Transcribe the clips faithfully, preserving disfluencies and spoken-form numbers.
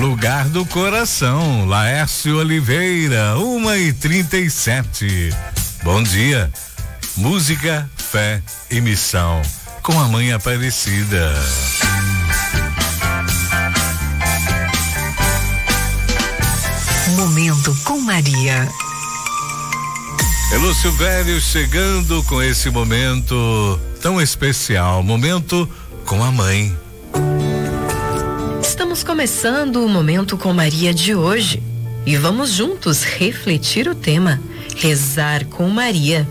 Lugar do Coração, Laércio Oliveira, uma e trinta e sete. Bom dia. Música, fé e missão, com a Mãe Aparecida. Momento com Maria. É Lúcio Velho chegando com esse momento tão especial, momento com a mãe. Estamos começando o Momento com Maria de hoje e vamos juntos refletir o tema Rezar com Maria.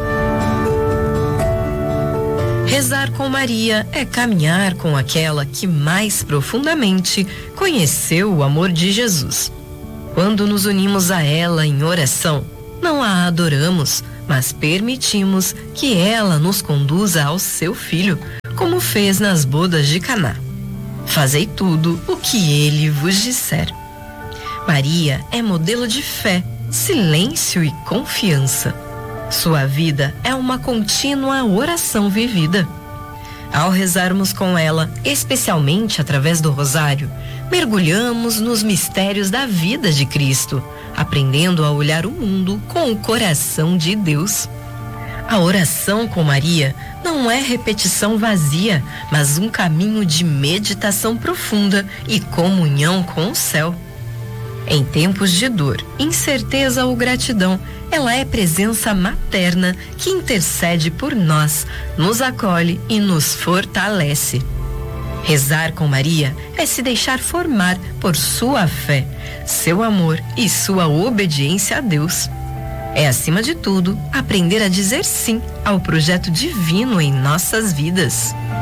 Rezar com Maria é caminhar com aquela que mais profundamente conheceu o amor de Jesus. Quando nos unimos a ela em oração, não a adoramos, mas permitimos que ela nos conduza ao seu filho, como fez nas bodas de Caná. Fazei tudo o que ele vos disser. Maria é modelo de fé, silêncio e confiança. Sua vida é uma contínua oração vivida. Ao rezarmos com ela, especialmente através do rosário, mergulhamos nos mistérios da vida de Cristo, aprendendo a olhar o mundo com o coração de Deus. A oração com Maria não é repetição vazia, mas um caminho de meditação profunda e comunhão com o céu. Em tempos de dor, incerteza ou gratidão, ela é presença materna que intercede por nós, nos acolhe e nos fortalece. Rezar com Maria é se deixar formar por sua fé, seu amor e sua obediência a Deus. É, acima de tudo, aprender a dizer sim ao projeto divino em nossas vidas.